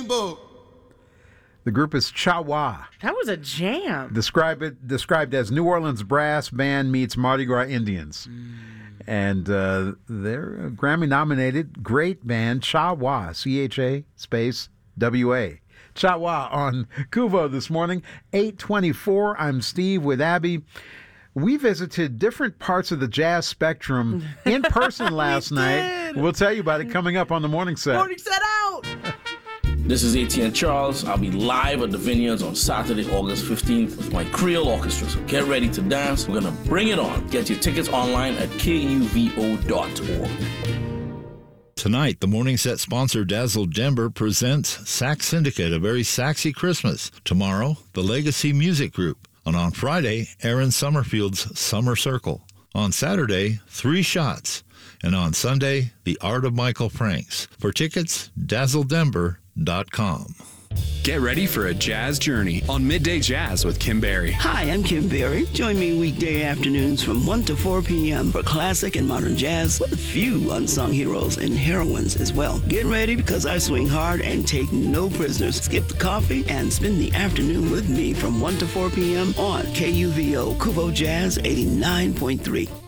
Steamboat. The group is Cha-Wa. That was a jam. Described as New Orleans brass band meets Mardi Gras Indians. And they're Grammy-nominated, great band, Cha-Wa, C-H-A space W-A. Cha-Wa on Kuvo this morning, 8:24. I'm Steve with Abby. We visited different parts of the jazz spectrum in person last night. We'll tell you about it coming up on the Morning Set. Morning Set out! This is ATN Charles. I'll be live at the Vineyards on Saturday, August 15th with my Creole Orchestra. So get ready to dance. We're going to bring it on. Get your tickets online at kuvo.org. Tonight, the Morning Set sponsor Dazzle Denver presents Sax Syndicate, A Very Saxy Christmas. Tomorrow, the Legacy Music Group. And on Friday, Aaron Summerfield's Summer Circle. On Saturday, Three Shots. And on Sunday, The Art of Michael Franks. For tickets, dazzledenver.com. Get ready for a jazz journey on Midday Jazz with Kim Berry. Hi, I'm Kim Berry. Join me weekday afternoons from 1 to 4 p.m. for classic and modern jazz with a few unsung heroes and heroines as well. Get ready because I swing hard and take no prisoners. Skip the coffee and spend the afternoon with me from 1 to 4 p.m. on KUVO Kuvo Jazz 89.3.